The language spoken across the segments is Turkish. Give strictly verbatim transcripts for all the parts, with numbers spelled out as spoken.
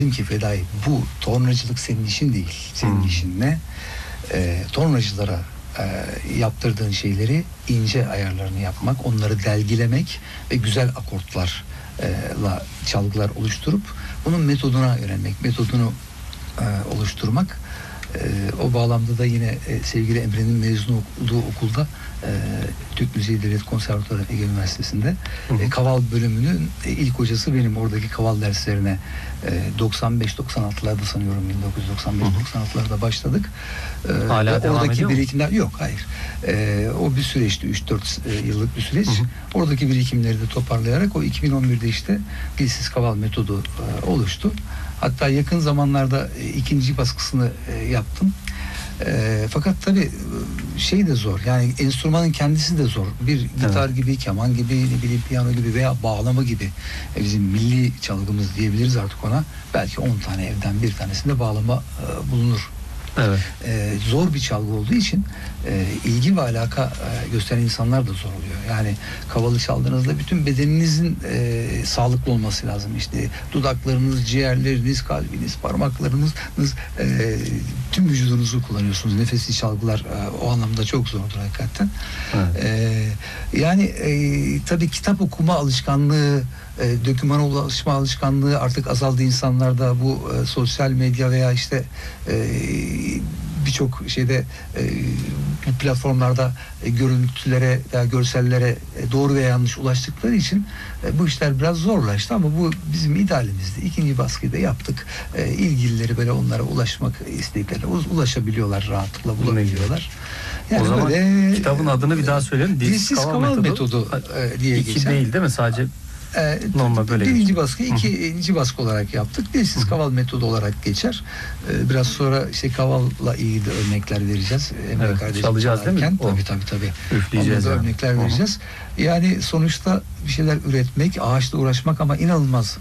Dedim ki Fedai, bu tornacılık senin işin değil. Senin hmm. işin ne? E, tornacılara e, yaptırdığın şeyleri ince ayarlarını yapmak, onları delgilemek ve güzel akortlarla çalgılar oluşturup bunun metoduna öğrenmek, metodunu e, oluşturmak. E, o bağlamda da yine e, sevgili Emre'nin mezun olduğu okulda e, Türk Müziği Devlet Konservatuarı Ege Üniversitesi'nde e, kaval bölümünün e, ilk hocası benim. Oradaki kaval derslerine e, doksan beş doksan altılarda sanıyorum bin dokuz yüz doksan beş doksan altılarda başladık. E, Hala devam oradaki ediyor mu? birikimler yok, hayır. E, o bir süreçti, üç dört e, yıllık bir süreç. Hı hı. Oradaki birikimleri de toparlayarak o iki bin on birde işte dilsiz kaval metodu e, oluştu. Hatta yakın zamanlarda e, ikinci baskısını e, yaptım. E, fakat tabii şey de zor. Yani enstrümanın kendisi de zor. Bir gitar evet. gibi, keman gibi, ne bileyim piyano gibi veya bağlama gibi. E, bizim milli çalgımız diyebiliriz artık ona. Belki on tane evden bir tanesinde bağlama e, bulunur. Evet. Ee, zor bir çalgı olduğu için e, ilgi ve alaka e, gösteren insanlar da zor oluyor. Yani kavalı çaldığınızda bütün bedeninizin e, sağlıklı olması lazım. İşte dudaklarınız, ciğerleriniz, kalbiniz, parmaklarınız, e, tüm vücudunuzu kullanıyorsunuz. Nefesli çalgılar e, o anlamda çok zordur hakikaten. Evet. E, yani e, tabii kitap okuma alışkanlığı, E, dokümana ulaşma alışkanlığı artık azaldı insanlarda. Bu e, sosyal medya veya işte e, birçok şeyde e, bu platformlarda e, görüntülere veya görsellere e, doğru veya yanlış ulaştıkları için e, bu işler biraz zorlaştı ama bu bizim idealimizdi. İkinci baskıyı da yaptık. E, ilgilileri böyle onlara ulaşmak istediklerine ulaşabiliyorlar, rahatlıkla bulabiliyorlar. Yani o zaman böyle, kitabın adını bir daha söyleyelim. Dilsiz kaval, kaval metodu, metodu e, diye İki geçen. değil değil mi? Sadece E, normal böyle birinci geçiyor. baskı, ikinci baskı olarak yaptık. Dilsiz kaval metodu olarak geçer. E, biraz sonra işte kavalla ilgili de örnekler vereceğiz. Emre evet, kardeşim çalacağız değil mi? Tabii tabii tabii. Üfleyeceğiz yani. Örnekler vereceğiz. Hı-hı. Yani sonuçta bir şeyler üretmek, ağaçla uğraşmak ama inanılmaz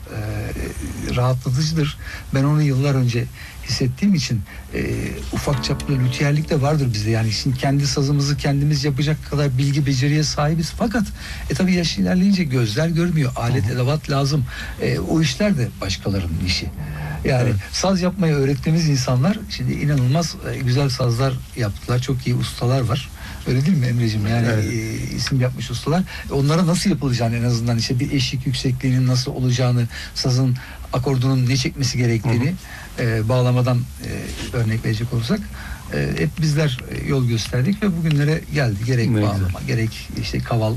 e, rahatlatıcıdır. Ben onu yıllar önce hissettiğim için e, ufak çaplı lütiyerlik de vardır bizde. Yani şimdi kendi sazımızı kendimiz yapacak kadar bilgi beceriye sahibiz. Fakat e tabii yaş ilerleyince gözler görmüyor. Alet Hı-hı. edevat lazım. E, o işler de başkalarının işi. Yani evet. saz yapmayı öğrettiğimiz insanlar şimdi inanılmaz e, güzel sazlar yaptılar. Çok iyi ustalar var. Öyle değil mi Emre'ciğim? Yani evet. e, isim yapmış ustalar. Onlara nasıl yapılacağını, en azından işte bir eşik yüksekliğinin nasıl olacağını, sazın akordunun ne çekmesi gerektiğini e, bağlamadan e, örnek verecek olursak e, hep bizler e, yol gösterdik ve bugünlere geldi. Gerek ne bağlama, güzel. gerek işte kaval.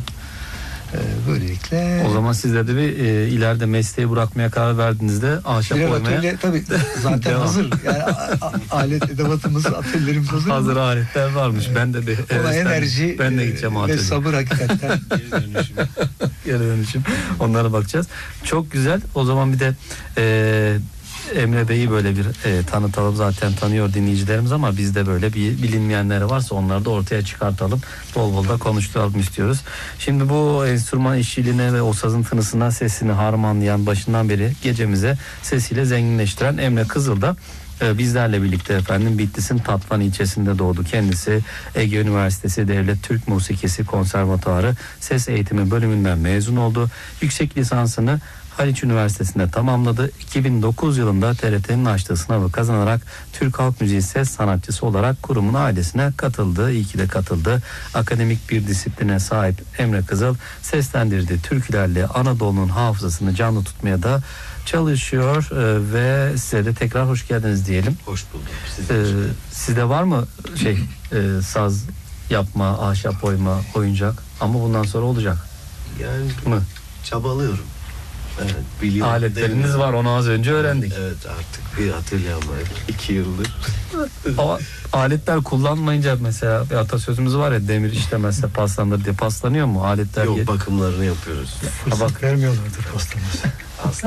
E, böylelikle. O zaman sizler de bir e, ileride mesleği bırakmaya karar verdiğinizde ahşap birer koymaya. Atölye, tabii zaten hazır. Yani a, a, alet edevatımız, atölyelerimiz hazır. Hazır aletler varmış. E, ben de bir ona enerji ben de gideceğim ve sabır hakikaten. Geri dönüşüm. Geri dönüşüm. Onlara bakacağız. Çok güzel. O zaman bir de e, Emre Bey'i böyle bir e, tanıtalım. Zaten tanıyor dinleyicilerimiz ama bizde böyle bir bilinmeyenleri varsa onları da ortaya çıkartalım. Bol bol da konuşturalım istiyoruz. Şimdi bu enstrüman işçiliğine ve o sazın tınısına sesini harmanlayan, başından beri gecemize sesiyle zenginleştiren Emre Kızıl da e, bizlerle birlikte efendim Bitlis'in Tatvan ilçesinde doğdu. Kendisi Ege Üniversitesi Devlet Türk Musikisi Konservatuarı Ses Eğitimi bölümünden mezun oldu. Yüksek lisansını Haliç Üniversitesi'nde tamamladı. iki bin dokuz yılında T R T'nin açtığı sınavı kazanarak Türk Halk Müziği ses sanatçısı olarak kurumun ailesine katıldı. İyi ki de katıldı. Akademik bir disipline sahip Emre Kızıl seslendirdiği türkülerle Anadolu'nun hafızasını canlı tutmaya da çalışıyor ee, ve size de tekrar hoş geldiniz diyelim. Hoş bulduk. Ee, sizde var mı şey e, saz yapma, ahşap oyma, oyuncak ama bundan sonra olacak? Yani mı? Çabalıyorum. Evet, biliyorum. Aletleriniz var, onu az önce öğrendik. Evet, artık bir atölyem var. iki yıldır. Ama aletler kullanmayınca mesela bir atasözümüz var ya, demir işlemezse paslanır diye, paslanıyor mu aletler? Yok, bakımlarını yapıyoruz. Fırsat bak, vermiyorlardır paslanırsa. Asla.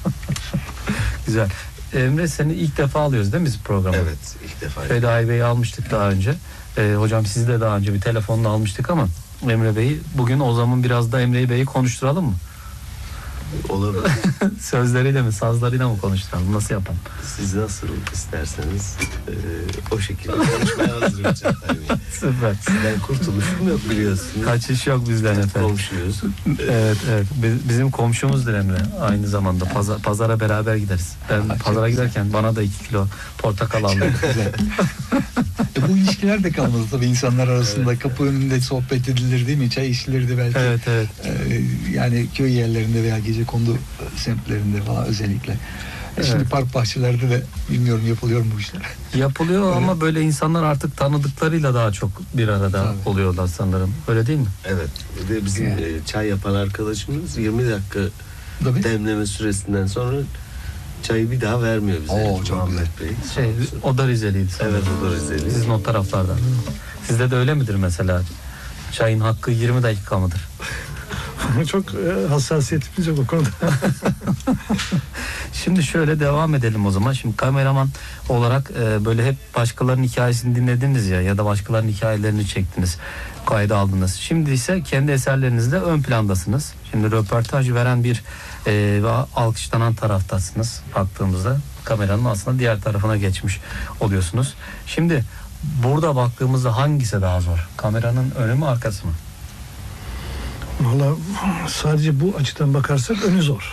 Güzel. Emre, seni ilk defa alıyoruz değil mi biz programı? Evet, ilk defa. Fedai Bey'i almıştık daha önce. Ee, hocam sizi de daha önce bir telefonla almıştık ama Emre Bey'i bugün o zaman biraz da Emre Bey'i konuşturalım mı? Olabilir. Sözleriyle mi, sazlarıyla mı konuşturalım? Nasıl yapalım? Siz nasıl isterseniz e, o şekilde konuşmaya hazırım Çağatay Bey. Süper. Sizden kurtuluşum yok biliyorsunuz. Kaçış yok bizden efendim. Komşuyuz. Evet evet. Biz- Bizim komşumuzdur Emre. Aynı zamanda Paza- pazara beraber gideriz. Ben Ay, çok pazara güzel. giderken bana da iki kilo portakal aldım. E, bu ilişkiler de kalmadı tabii insanlar arasında. Kapı önünde sohbet edilir değil mi? Çay içilirdi belki. Evet evet. Ee, yani köy yerlerinde veya gecekondu semtlerinde falan özellikle. E, Evet. Şimdi park bahçelerde de bilmiyorum yapılıyor mu bu işler? Yapılıyor Evet. ama böyle insanlar artık tanıdıklarıyla daha çok bir arada Tabii. oluyorlar sanırım. Öyle değil mi? Evet. Bir de bizim Yani. e, çay yapan arkadaşımız yirmi dakika Tabii. demleme süresinden sonra çayı bir daha vermiyor bize. Oo, çok Muhammed güzel. Bey. Şey, o da Rizeliydi sanırım. Evet, o da Rizeli. Sizin o taraflardan. Sizde de öyle midir mesela? Çayın hakkı yirmi dakika mıdır? Çok e, hassasiyetimiz yok o konuda. Şimdi şöyle devam edelim o zaman. Şimdi kameraman olarak e, böyle hep başkalarının hikayesini dinlediniz ya ya da başkalarının hikayelerini çektiniz, kayda aldınız. Şimdi ise kendi eserlerinizle ön plandasınız. Şimdi röportaj veren bir e, ve alkışlanan taraftasınız baktığımızda. Kameranın aslında diğer tarafına geçmiş oluyorsunuz. Şimdi burada baktığımızda hangisi daha zor? Kameranın önü mü arkası mı? Valla sadece bu açıdan bakarsak önü zor.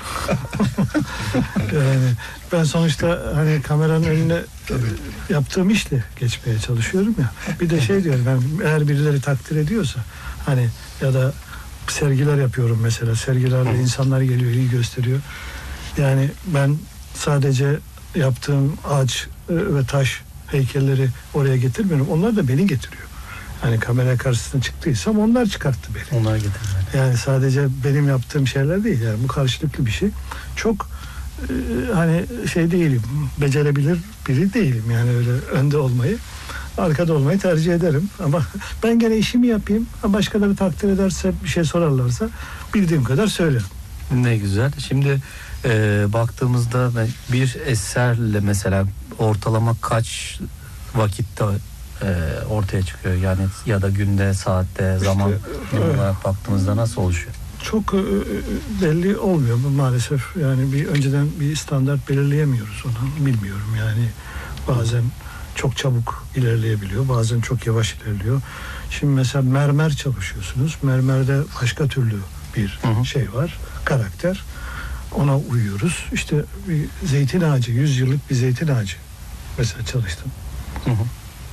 Yani ben sonuçta hani kameranın önüne e, yaptığım işle geçmeye çalışıyorum ya. Bir de şey diyorum ben, eğer birileri takdir ediyorsa hani ya da sergiler yapıyorum mesela, sergilerde insanlar geliyor, iyi gösteriyor. Yani ben sadece yaptığım ağaç e, ve taş heykelleri oraya getirmiyorum. Onlar da beni getiriyor. Hani kamera karşısına çıktıysam onlar çıkarttı beni. Onlar getirdiler. Yani sadece benim yaptığım şeyler değil. Yani bu karşılıklı bir şey. Çok e, hani şey değilim, becerebilir biri değilim. Yani öyle önde olmayı, arkada olmayı tercih ederim. Ama ben gene işimi yapayım. Başkaları takdir ederse, bir şey sorarlarsa bildiğim kadar söylerim. Ne güzel. Şimdi e, baktığımızda bir eserle mesela ortalama kaç vakitte e, ortaya çıkıyor? Yani ya da günde, saatte, zaman evet. olarak baktığımızda nasıl oluşuyor? Çok e, belli olmuyor bu maalesef. Yani bir önceden bir standart belirleyemiyoruz onu. Bilmiyorum yani. Bazen çok çabuk ilerleyebiliyor, bazen çok yavaş ilerliyor. Şimdi mesela mermer çalışıyorsunuz. Mermerde başka türlü bir Hı hı. şey var, karakter. Ona uyuyoruz. İşte bir zeytin ağacı, yüz yıllık bir zeytin ağacı mesela çalıştım. Hı hı.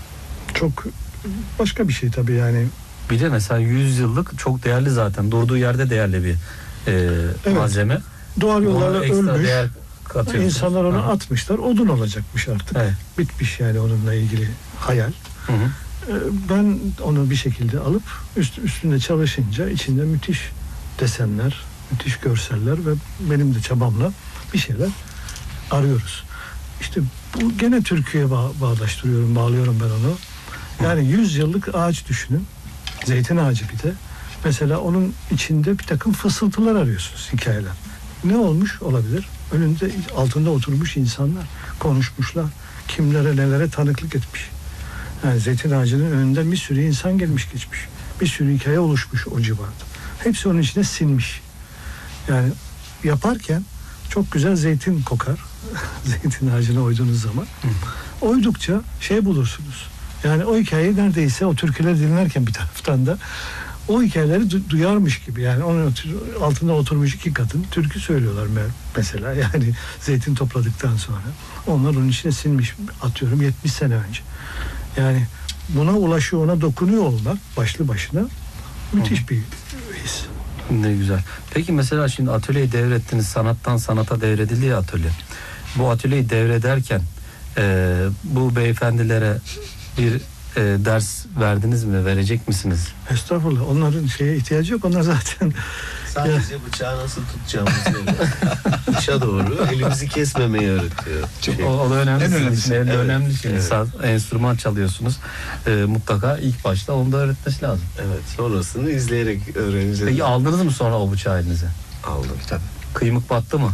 Çok başka bir şey tabii yani. Bir de mesela yüz yıllık çok değerli zaten. Durduğu yerde değerli bir e, Evet. malzeme. Doğal yollarla Ona ekstra ölmüş. değer katıyor. İnsanlar onu Hı hı. atmışlar. Odun olacakmış artık. Evet. Bitmiş yani onunla ilgili hayal. Hı hı. Ee, Ben onu bir şekilde alıp üst, üstünde çalışınca içinde müthiş desenler, müthiş görseller ve benim de çabamla bir şeyler arıyoruz. İşte bu gene Türkiye'ye bağ, bağdaştırıyorum, bağlıyorum ben onu. Yani yüz yıllık ağaç düşünün. Zeytin ağacı bir de. Mesela onun içinde bir takım fısıltılar arıyorsunuz, hikayeler. Ne olmuş olabilir? Önünde, altında oturmuş insanlar konuşmuşlar. Kimlere nelere tanıklık etmiş. Yani zeytin ağacının önünden bir sürü insan gelmiş geçmiş. Bir sürü hikaye oluşmuş o civarda. Hepsi onun içine sinmiş. Yani yaparken çok güzel zeytin kokar. Zeytin ağacına oyduğunuz zaman. Oydukça şey bulursunuz. Yani o hikayeyi neredeyse o türküleri dinlerken bir taraftan da o hikayeleri du- duyarmış gibi. Yani onun altında oturmuş iki kadın türkü söylüyorlar me- mesela. Yani zeytin topladıktan sonra. Onlar onun içine sinmiş, atıyorum yetmiş sene önce. Yani buna ulaşıyor, ona dokunuyor olmak başlı başına müthiş bir his. Ne güzel. Peki mesela şimdi atölyeyi devrettiniz. Sanattan sanata devredildi ya atölye. Bu atölyeyi devrederken e, bu beyefendilere bir e, ders verdiniz mi? Verecek misiniz? Estağfurullah. Onların şeye ihtiyacı yok. Onlar zaten Sadece bıçağı nasıl tutacağımızı dışa doğru elimizi kesmemeyi öğretiyor. Çok- Şey, O, o da önemli. En Sizin önemlisi. için elde Evet. önemli şey. Evet. Saz, enstrüman çalıyorsunuz. E, mutlaka ilk başta onu da öğretmesi lazım. evet, sonrasını izleyerek öğreneceğiz. Peki aldınız mı sonra o bıçağı elinize? Aldım. Tabii. Kıymık battı mı?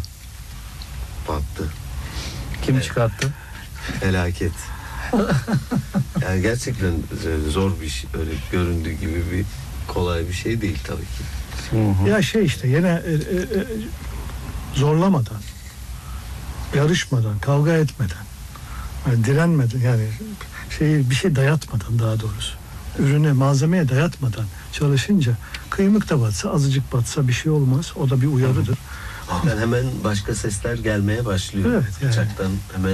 Battı. Kim Evet. çıkarttı? Felaket. Yani gerçekten zor bir şey. Öyle göründüğü gibi bir kolay bir şey değil tabii ki. Hı hı. ya şey işte yine e, e, e, zorlamadan, yarışmadan, kavga etmeden, yani direnmeden, yani şeyi bir şey dayatmadan, daha doğrusu ürüne, malzemeye dayatmadan çalışınca, kıymık da batsa, azıcık batsa bir şey olmaz. O da bir uyarıdır. Yani hemen başka sesler gelmeye başlıyor. Evet, yani. Bıçaktan hemen